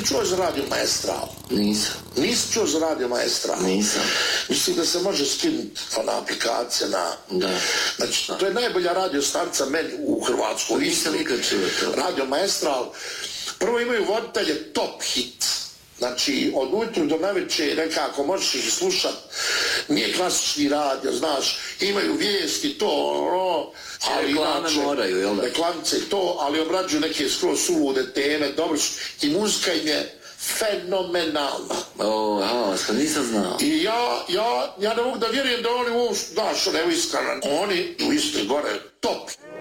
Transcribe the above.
ti čuo za Radio Maestral? Nisam. Nisi čuo za Radio Maestral? Nisam. Mislim da se može skinuti ona aplikacija na... Da. Znači, to je najbolja radio stanica meni u Hrvatskoj. Nisam nikad čuo to. Radio Maestral. Prvo imaju voditelje top hit. Znači, od ujutru do navečer nekako možeš ih slušat. Nije klasični radio, znaš, imaju vijesti, to, ali reklame inače, moraju, jel da? reklamice i to, ali obrađuju neke skroz sulude teme, dobro su, i muzika im je fenomenalna. To nisam znao. I ja ne mogu da vjerujem da oni uopšte, znaš, evo iskreno, oni u Istri gore top.